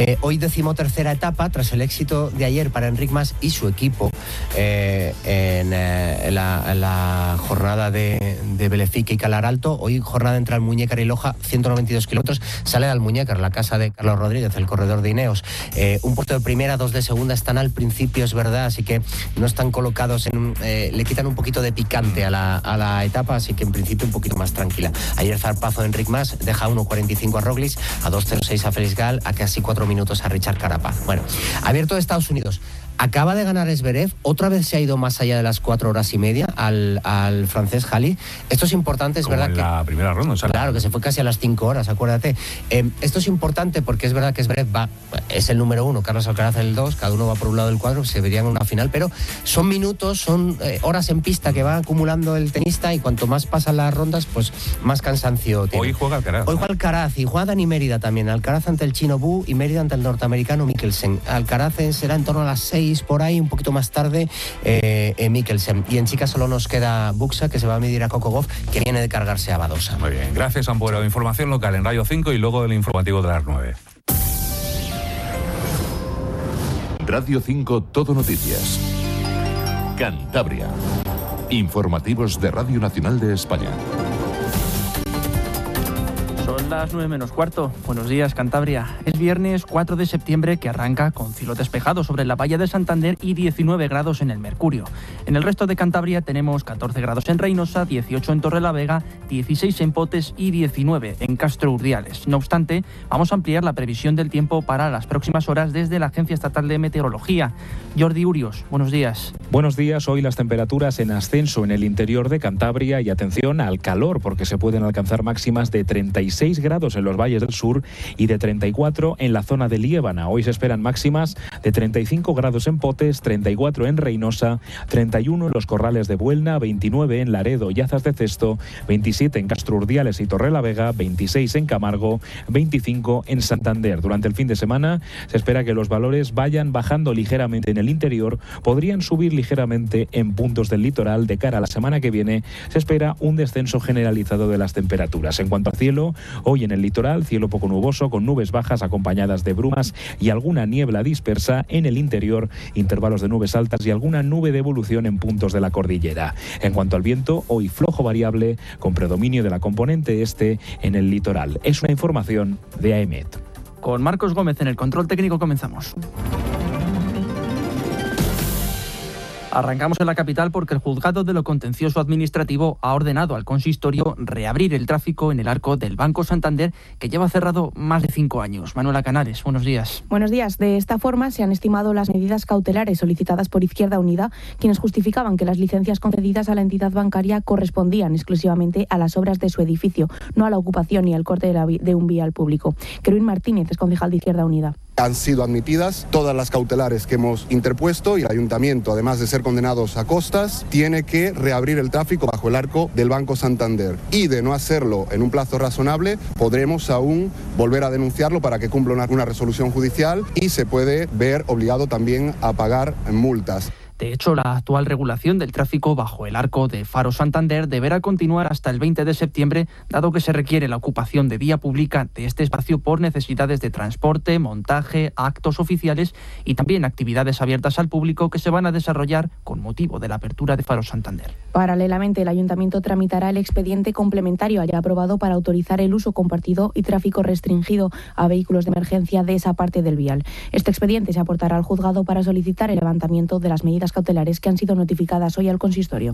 Hoy 13ª etapa, tras el éxito de ayer para Enric Mas y su equipo en la jornada de Belefique y Calar Alto. Hoy jornada entre Almuñécar y Loja, 192 kilómetros. Sale de Almuñécar, la casa de Carlos Rodríguez, el corredor de Ineos. Un puesto de primera, 2 de segunda, están al principio, es verdad, así que no están colocados le quitan un poquito de picante a la etapa, así que en principio un poquito más tranquila. Ayer zarpazo de Enric Mas deja 1.45 a Roglic, a 2.06 a Félix Gall, a casi 4 minutos a Richard Carapaz. Bueno, abierto de Estados Unidos. Acaba de ganar Zverev, otra vez se ha ido más allá de las 4 horas y media al francés Jali. Esto es importante, es como verdad en la primera ronda, ¿sabes? Claro, que se fue casi a las 5 horas, acuérdate. Esto es importante porque es verdad que Zverev es el número 1, Carlos Alcaraz el 2, cada uno va por un lado del cuadro, se verían en una final, pero son minutos, son horas en pista que va acumulando el tenista y cuanto más pasan las rondas, pues más cansancio tiene. Hoy juega Alcaraz. Hoy juega Alcaraz y juega Dani Mérida también. Alcaraz ante el chino Bu y Mérida ante el norteamericano Mikkelsen. Alcaraz será en torno a las 6 por ahí, un poquito más tarde Mikkelsen. Y en chicas solo nos queda Buxa, que se va a medir a Coco Gauff, que viene de cargarse a Badosa. Muy bien, gracias Ampuero. Información local en Radio 5 y luego el informativo de las 9. Radio 5 Todo Noticias. Cantabria. Informativos de Radio Nacional de España. Son las 9 menos cuarto. Buenos días, Cantabria. Es viernes 4 de septiembre que arranca con cielo despejado sobre la Bahía de Santander y 19 grados en el Mercurio. En el resto de Cantabria tenemos 14 grados en Reinosa, 18 en Torrelavega, 16 en Potes y 19 en Castro Urdiales. No obstante, vamos a ampliar la previsión del tiempo para las próximas horas desde la Agencia Estatal de Meteorología. Jordi Urios, buenos días. Buenos días. Hoy las temperaturas en ascenso en el interior de Cantabria y atención al calor porque se pueden alcanzar máximas de 36 grados en los valles del sur y de 34 en la zona de Liébana. Hoy se esperan máximas de 35 grados en Potes, 34 en Reinosa, 31 en los Corrales de Buelna, 29 en Laredo y Azas de Cesto, 27 en Castro Urdiales y Torrelavega, 26 en Camargo, 25 en Santander. Durante el fin de semana se espera que los valores vayan bajando ligeramente en el interior, podrían subir ligeramente en puntos del litoral. De cara a la semana que viene se espera un descenso generalizado de las temperaturas. En cuanto al cielo, hoy en el litoral, cielo poco nuboso con nubes bajas acompañadas de brumas y alguna niebla dispersa. En el interior, intervalos de nubes altas y alguna nube de evolución en puntos de la cordillera. En cuanto al viento, hoy flojo variable con predominio de la componente este en el litoral. Es una información de AEMET. Con Marcos Gómez en el control técnico comenzamos. Arrancamos en la capital porque el Juzgado de lo Contencioso Administrativo ha ordenado al consistorio reabrir el tráfico en el arco del Banco Santander, que lleva cerrado más de 5 años. Manuela Canares, buenos días. Buenos días. De esta forma se han estimado las medidas cautelares solicitadas por Izquierda Unida, quienes justificaban que las licencias concedidas a la entidad bancaria correspondían exclusivamente a las obras de su edificio, no a la ocupación ni al corte de un vial público. Keruin Martínez es concejal de Izquierda Unida. Han sido admitidas todas las cautelares que hemos interpuesto y el ayuntamiento, además de ser condenados a costas, tiene que reabrir el tráfico bajo el arco del Banco Santander. Y de no hacerlo en un plazo razonable, podremos aún volver a denunciarlo para que cumpla una resolución judicial y se puede ver obligado también a pagar multas. De hecho, la actual regulación del tráfico bajo el arco de Faro Santander deberá continuar hasta el 20 de septiembre, dado que se requiere la ocupación de vía pública de este espacio por necesidades de transporte, montaje, actos oficiales y también actividades abiertas al público que se van a desarrollar con motivo de la apertura de Faro Santander. Paralelamente, el Ayuntamiento tramitará el expediente complementario ya aprobado para autorizar el uso compartido y tráfico restringido a vehículos de emergencia de esa parte del vial. Este expediente se aportará al juzgado para solicitar el levantamiento de las medidas cautelares que han sido notificadas hoy al consistorio.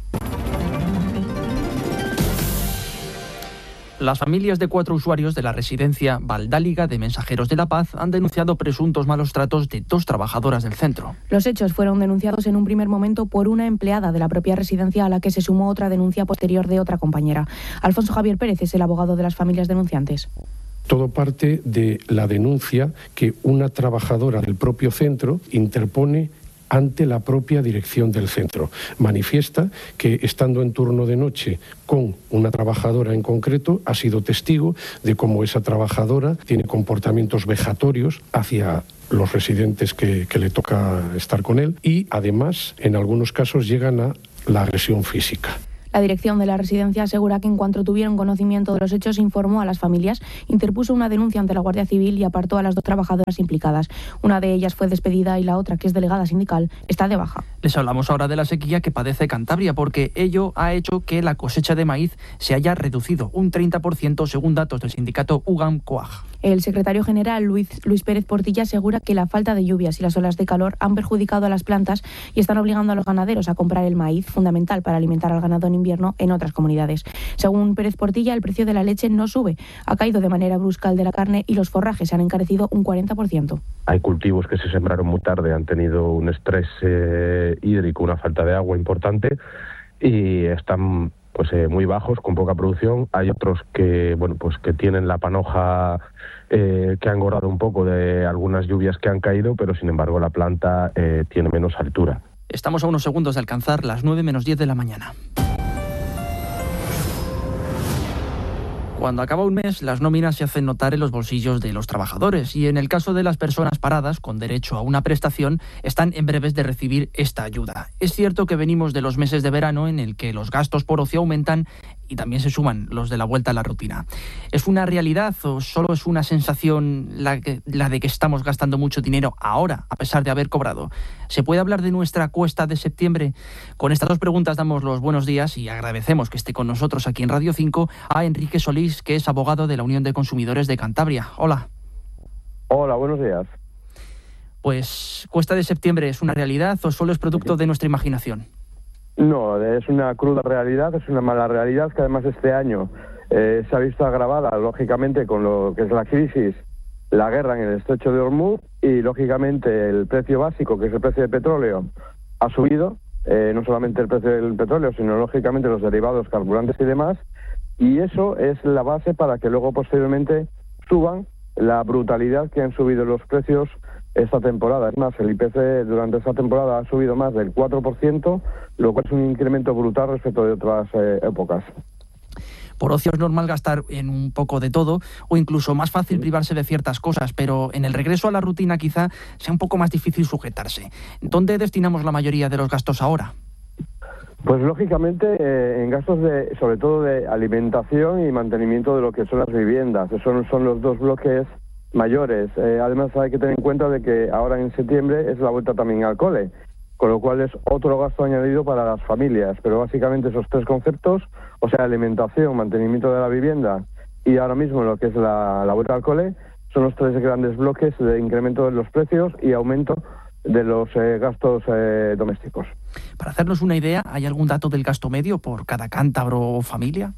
Las familias de 4 usuarios de la residencia Valdáliga de Mensajeros de la Paz han denunciado presuntos malos tratos de 2 trabajadoras del centro. Los hechos fueron denunciados en un primer momento por una empleada de la propia residencia, a la que se sumó otra denuncia posterior de otra compañera. Alfonso Javier Pérez es el abogado de las familias denunciantes. Todo parte de la denuncia que una trabajadora del propio centro interpone ante la propia dirección del centro. Manifiesta que, estando en turno de noche con una trabajadora en concreto, ha sido testigo de cómo esa trabajadora tiene comportamientos vejatorios hacia los residentes que le toca estar con él y, además, en algunos casos llegan a la agresión física. La dirección de la residencia asegura que en cuanto tuvieron conocimiento de los hechos informó a las familias, interpuso una denuncia ante la Guardia Civil y apartó a las 2 trabajadoras implicadas. Una de ellas fue despedida y la otra, que es delegada sindical, está de baja. Les hablamos ahora de la sequía que padece Cantabria, porque ello ha hecho que la cosecha de maíz se haya reducido un 30% según datos del sindicato UGAM-COAG. El secretario general Luis Pérez Portilla asegura que la falta de lluvias y las olas de calor han perjudicado a las plantas y están obligando a los ganaderos a comprar el maíz, fundamental para alimentar al ganado en invierno en otras comunidades. Según Pérez Portilla, el precio de la leche no sube, ha caído de manera brusca el de la carne y los forrajes se han encarecido un 40%. Hay cultivos que se sembraron muy tarde, han tenido un estrés hídrico, una falta de agua importante y están muy bajos, con poca producción. Hay otros que que tienen la panoja que ha engordado un poco de algunas lluvias que han caído, pero sin embargo la planta tiene menos altura. Estamos a unos segundos de alcanzar las 9 menos 10 de la mañana. Cuando acaba un mes, las nóminas se hacen notar en los bolsillos de los trabajadores y en el caso de las personas paradas con derecho a una prestación, están en breves de recibir esta ayuda. Es cierto que venimos de los meses de verano en el que los gastos por ocio aumentan y también se suman los de la vuelta a la rutina. ¿Es una realidad o solo es una sensación la de que estamos gastando mucho dinero ahora, a pesar de haber cobrado? ¿Se puede hablar de nuestra cuesta de septiembre? Con estas 2 preguntas damos los buenos días y agradecemos que esté con nosotros aquí en Radio 5 a Enrique Solís, que es abogado de la Unión de Consumidores de Cantabria. Hola. Hola, buenos días. Pues, ¿cuesta de septiembre es una realidad o solo es producto de nuestra imaginación? No, es una cruda realidad, es una mala realidad que además este año se ha visto agravada, lógicamente, con lo que es la crisis, la guerra en el estrecho de Hormuz y, lógicamente, el precio básico, que es el precio del petróleo, ha subido, no solamente el precio del petróleo, sino, lógicamente, los derivados, carburantes y demás, y eso es la base para que luego, posteriormente, suban la brutalidad que han subido los precios esta temporada. Es más, el IPC durante esta temporada ha subido más del 4%, lo cual es un incremento brutal respecto de otras épocas. Por ocio es normal gastar en un poco de todo o incluso más fácil privarse de ciertas cosas, pero en el regreso a la rutina quizá sea un poco más difícil sujetarse. ¿Dónde destinamos la mayoría de los gastos ahora? Pues lógicamente en gastos sobre todo de alimentación y mantenimiento de lo que son las viviendas. Esos son los 2 bloques mayores. Además hay que tener en cuenta de que ahora en septiembre es la vuelta también al cole, con lo cual es otro gasto añadido para las familias. Pero básicamente esos 3 conceptos, o sea, alimentación, mantenimiento de la vivienda y ahora mismo lo que es la vuelta al cole, son los 3 grandes bloques de incremento de los precios y aumento de los gastos domésticos. Para hacernos una idea, ¿hay algún dato del gasto medio por cada cántabro o familia?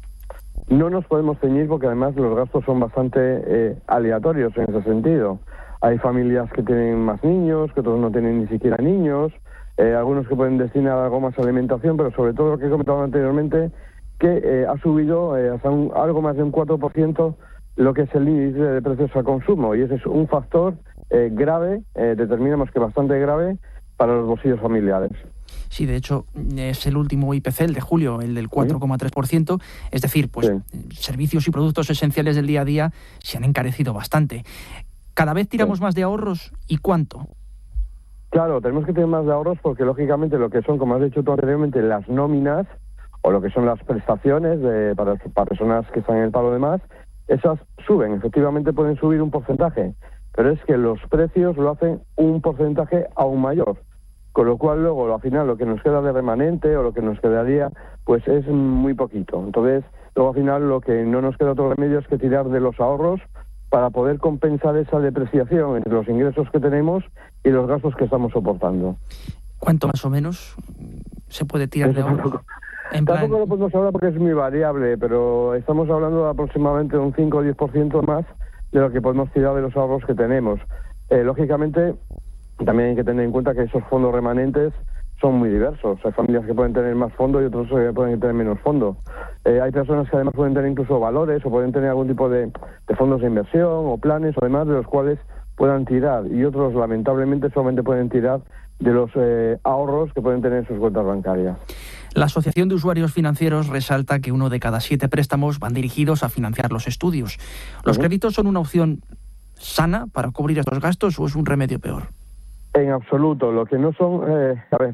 No nos podemos ceñir porque además los gastos son bastante aleatorios en ese sentido. Hay familias que tienen más niños, que otros no tienen ni siquiera niños, algunos que pueden destinar algo más a alimentación, pero sobre todo lo que he comentado anteriormente, que ha subido hasta algo más de un 4% lo que es el índice de precios al consumo, y ese es un factor grave, determinamos que bastante grave, para los bolsillos familiares. Sí, de hecho, es el último IPC, el de julio, el del 4,3%. Es decir, servicios y productos esenciales del día a día se han encarecido bastante. ¿Cada vez tiramos más de ahorros y cuánto? Claro, tenemos que tener más de ahorros porque, lógicamente, lo que son, como has dicho tú anteriormente, las nóminas o lo que son las prestaciones para personas que están en el paro de más, esas suben. Efectivamente pueden subir un porcentaje, pero es que los precios lo hacen un porcentaje aún mayor. Con lo cual luego al final lo que nos queda de remanente o lo que nos quedaría pues es muy poquito. Entonces luego al final lo que no nos queda otro remedio es que tirar de los ahorros para poder compensar esa depreciación entre los ingresos que tenemos y los gastos que estamos soportando. ¿Cuánto más o menos se puede tirar de ahorro? Tampoco lo podemos hablar porque es muy variable, pero estamos hablando de aproximadamente un 5 o 10% más de lo que podemos tirar de los ahorros que tenemos. Lógicamente también hay que tener en cuenta que esos fondos remanentes son muy diversos. Hay familias que pueden tener más fondo y otros que pueden tener menos fondo. Hay personas que además pueden tener incluso valores o pueden tener algún tipo de fondos de inversión o planes, además de los cuales puedan tirar. Y otros, lamentablemente, solamente pueden tirar de los ahorros que pueden tener en sus cuentas bancarias. La Asociación de Usuarios Financieros resalta que 1 de cada 7 préstamos van dirigidos a financiar los estudios. ¿Los créditos son una opción sana para cubrir estos gastos o es un remedio peor? En absoluto. Lo que no son...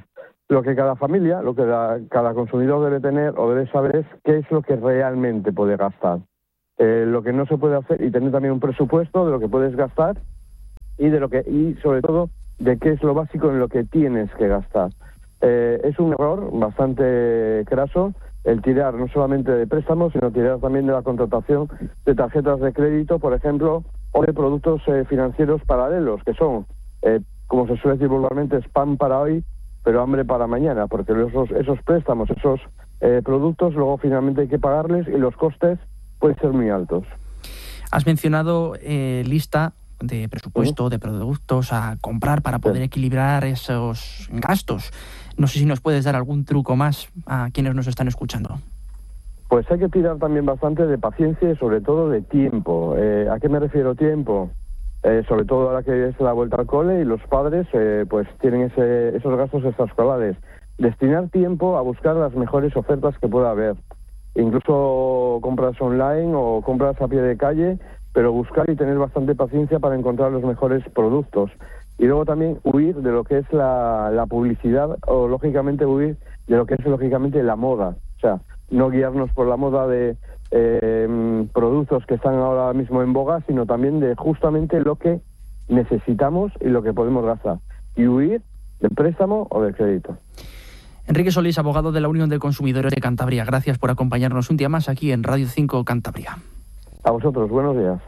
Lo que cada familia, lo que cada consumidor debe tener o debe saber es qué es lo que realmente puede gastar. Lo que no se puede hacer, y tener también un presupuesto de lo que puedes gastar y sobre todo de qué es lo básico en lo que tienes que gastar. Es un error bastante craso el tirar no solamente de préstamos, sino tirar también de la contratación de tarjetas de crédito, por ejemplo, o de productos financieros paralelos, que son, como se suele decir vulgarmente, es pan para hoy, pero hambre para mañana, porque esos préstamos, esos productos, luego finalmente hay que pagarles y los costes pueden ser muy altos. Has mencionado lista de presupuesto, de productos a comprar para poder equilibrar esos gastos. No sé si nos puedes dar algún truco más a quienes nos están escuchando. Pues hay que tirar también bastante de paciencia y sobre todo de tiempo. ¿A qué me refiero tiempo? Sobre todo ahora que es la vuelta al cole y los padres pues tienen esos gastos extraescolares. Destinar tiempo a buscar las mejores ofertas que pueda haber. Incluso compras online o compras a pie de calle, pero buscar y tener bastante paciencia para encontrar los mejores productos. Y luego también huir de lo que es la publicidad o lógicamente huir de lo que es lógicamente la moda. O sea, no guiarnos por la moda de productos que están ahora mismo en boga, sino también de justamente lo que necesitamos y lo que podemos gastar. Y huir del préstamo o del crédito. Enrique Solís, abogado de la Unión de Consumidores de Cantabria. Gracias por acompañarnos un día más aquí en Radio 5 Cantabria. A vosotros, buenos días.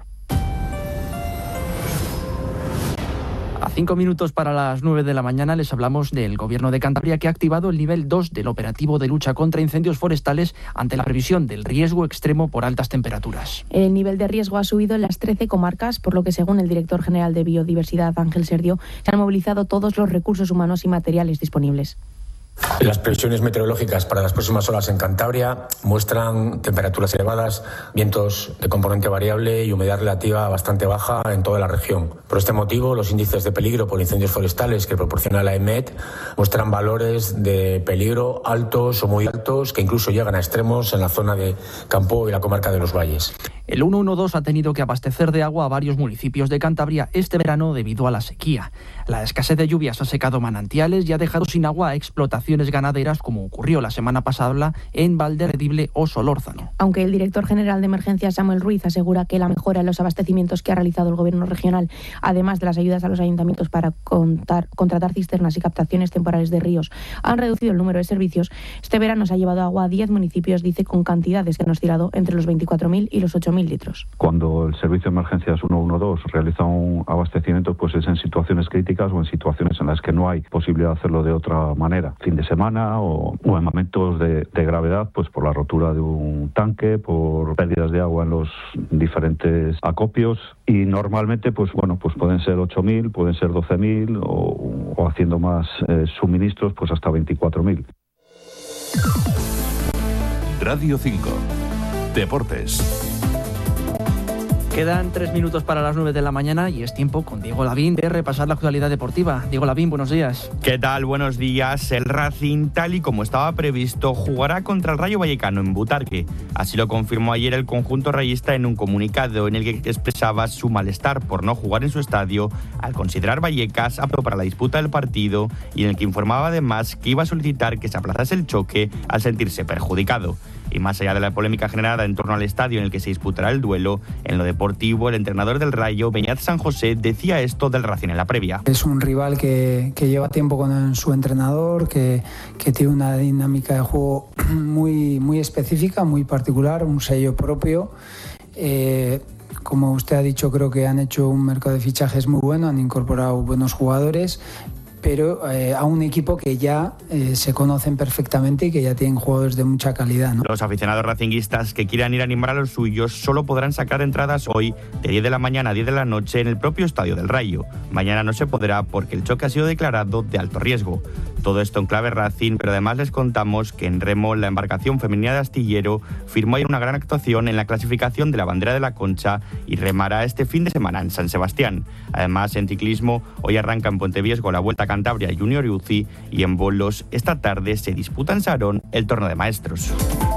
A 5 minutos para las 9 de la mañana les hablamos del Gobierno de Cantabria, que ha activado el nivel 2 del operativo de lucha contra incendios forestales ante la previsión del riesgo extremo por altas temperaturas. El nivel de riesgo ha subido en las 13 comarcas, por lo que, según el director general de Biodiversidad, Ángel Serdio, se han movilizado todos los recursos humanos y materiales disponibles. Las previsiones meteorológicas para las próximas horas en Cantabria muestran temperaturas elevadas, vientos de componente variable y humedad relativa bastante baja en toda la región. Por este motivo, los índices de peligro por incendios forestales que proporciona la EMET muestran valores de peligro altos o muy altos, que incluso llegan a extremos en la zona de Campo y la comarca de los Valles. El 112 ha tenido que abastecer de agua a varios municipios de Cantabria este verano debido a la sequía. La escasez de lluvias ha secado manantiales y ha dejado sin agua a explotaciones ganaderas, como ocurrió la semana pasada en Valderredible o Solórzano. Aunque el director general de Emergencias, Samuel Ruiz, asegura que la mejora en los abastecimientos que ha realizado el Gobierno regional, además de las ayudas a los ayuntamientos para contratar cisternas y captaciones temporales de ríos, han reducido el número de servicios, este verano se ha llevado agua a 10 municipios, dice, con cantidades que han oscilado entre los 24.000 y los 8.000 litros. Cuando el servicio de emergencias 112 realiza un abastecimiento, pues es en situaciones críticas o en situaciones en las que no hay posibilidad de hacerlo de otra manera, fin de semana o en momentos de gravedad, pues por la rotura de un tanque, por pérdidas de agua en los diferentes acopios, y normalmente pues pueden ser 8.000, pueden ser 12.000 o haciendo más suministros, pues hasta 24.000. Radio 5 Deportes. Quedan 3 minutos para las 9 de la mañana y es tiempo con Diego Lavín de repasar la actualidad deportiva. Diego Lavín, buenos días. ¿Qué tal? Buenos días. El Racing, tal y como estaba previsto, jugará contra el Rayo Vallecano en Butarque. Así lo confirmó ayer el conjunto rayista en un comunicado en el que expresaba su malestar por no jugar en su estadio al considerar Vallecas apto para la disputa del partido, y en el que informaba además que iba a solicitar que se aplazase el choque al sentirse perjudicado. Y más allá de la polémica generada en torno al estadio en el que se disputará el duelo, en lo deportivo, el entrenador del Rayo, Beñat San José, decía esto del Racing en la previa. Es un rival que lleva tiempo con su entrenador, que tiene una dinámica de juego muy específica, muy particular, un sello propio. Como usted ha dicho, creo que han hecho un mercado de fichajes muy bueno, han incorporado buenos jugadores, pero a un equipo que ya se conocen perfectamente y que ya tienen jugadores de mucha calidad, ¿no? Los aficionados racinguistas que quieran ir a animar a los suyos solo podrán sacar entradas hoy de 10 de la mañana a 10 de la noche en el propio estadio del Rayo. Mañana no se podrá porque el choque ha sido declarado de alto riesgo. Todo esto en clave Racing, pero además les contamos que en remo la embarcación femenina de Astillero firmó ayer una gran actuación en la clasificación de la bandera de la Concha y remará este fin de semana en San Sebastián. Además, en ciclismo, hoy arranca en Ponteviesgo la Vuelta a Cantabria Junior UCI, y en bolos esta tarde se disputa en Sarón el torneo de maestros.